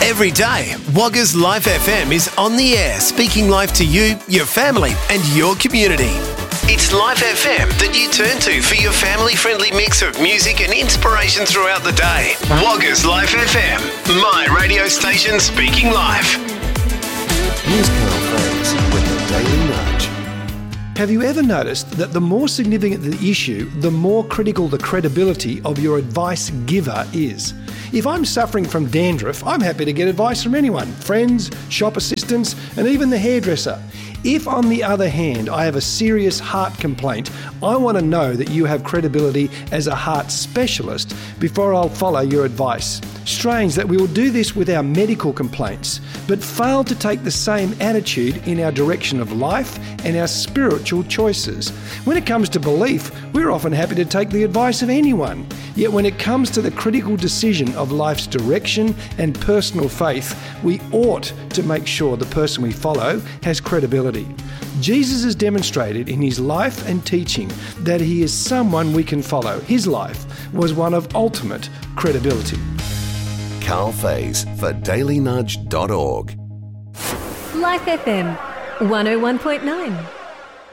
Every day, Wagga's Life FM is on the air, speaking life to you, your family and your community. It's Life FM that you turn to for your family-friendly mix of music and inspiration throughout the day. Wagga's Life FM, my radio station speaking life. Here's Carl Fraser with the Daily Nudge. Have you ever noticed that the more significant the issue, the more critical the credibility of your advice giver is? If I'm suffering from dandruff, I'm happy to get advice from anyone, friends, shop assistants, and even the hairdresser. If, on the other hand, I have a serious heart complaint, I want to know that you have credibility as a heart specialist before I'll follow your advice. Strange that we will do this with our medical complaints, but fail to take the same attitude in our direction of life and our spiritual choices. When it comes to belief, we're often happy to take the advice of anyone. Yet when it comes to the critical decision of life's direction and personal faith, we ought to make sure the person we follow has credibility. Jesus has demonstrated in his life and teaching that he is someone we can follow. His life was one of ultimate credibility. Carl Faze for dailynudge.org. Life FM 101.9.